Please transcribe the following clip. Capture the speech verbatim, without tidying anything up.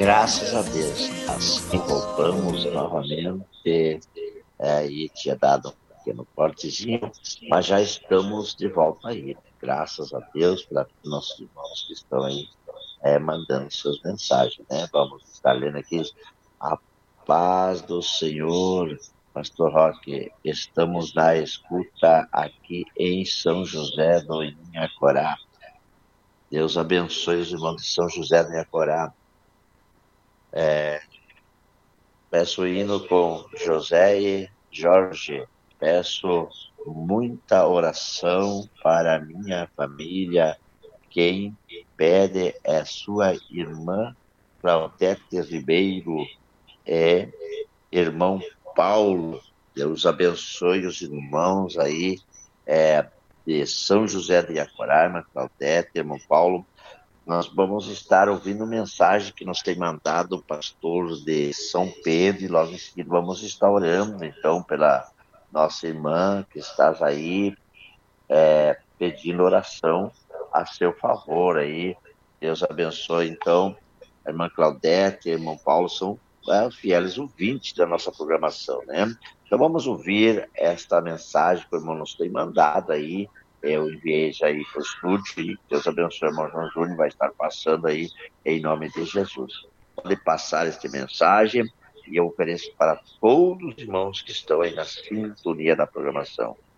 Graças a Deus. Assim voltamos novamente. É, aí tinha dado um pequeno cortezinho, mas já estamos de volta aí, né? Graças a Deus para nossos irmãos que estão aí é, mandando suas mensagens, né? Vamos estar lendo aqui a paz do Senhor, Pastor Roque. Estamos na escuta aqui em São José do Inhacorá. Deus abençoe os irmãos de São José do Inhacorá. Peço hino com José e Jorge. Peço muita oração para minha família. Quem pede é sua irmã Claudete Ribeiro, é irmão Paulo. Deus abençoe os irmãos aí é, de São José de Iacorá, irmã Claudete, irmão Paulo. Nós vamos estar ouvindo mensagem que nos tem mandado o pastor de São Pedro e logo em seguida vamos estar orando, então, pela nossa irmã que está aí é, pedindo oração a seu favor aí. Deus abençoe, então, a irmã Claudete e o irmão Paulo são é, fiéis ouvintes da nossa programação, né? Então vamos ouvir esta mensagem que o irmão nos tem mandado aí. Eu enviei já aí para o estúdio e Deus abençoe o irmão João Júnior, vai estar passando aí em nome de Jesus. Pode passar esta mensagem e eu ofereço para todos os irmãos que estão aí na sintonia da programação.